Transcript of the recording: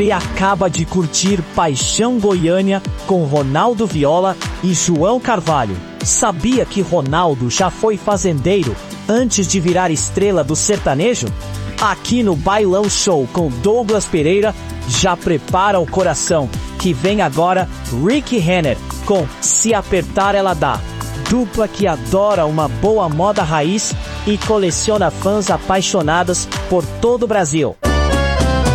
E acaba de curtir Paixão Goiânia com Ronaldo Viola e João Carvalho. Sabia que Ronaldo já foi fazendeiro antes de virar estrela do sertanejo? Aqui no Bailão Show com Douglas Pereira, já prepara o coração, que vem agora Rick Renner com Se Apertar Ela Dá. Dupla que adora uma boa moda raiz e coleciona fãs apaixonadas por todo o Brasil.